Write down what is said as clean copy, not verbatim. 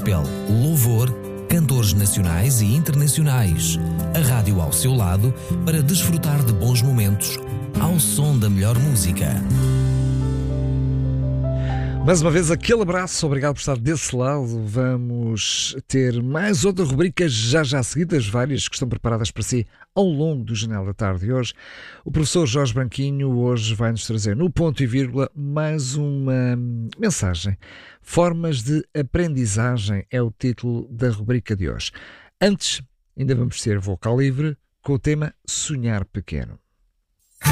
gospel, louvor, cantores nacionais e internacionais. A rádio ao seu lado para desfrutar de bons momentos ao som da melhor música. Mais uma vez, aquele abraço, obrigado por estar desse lado. Vamos ter mais outra rubrica já seguidas, várias que estão preparadas para si ao longo do Jornal da Tarde de hoje. O professor Jorge Branquinho hoje vai-nos trazer no ponto e vírgula mais uma mensagem. Formas de aprendizagem é o título da rubrica de hoje. Antes, ainda vamos ter vocal livre com o tema Sonhar Pequeno.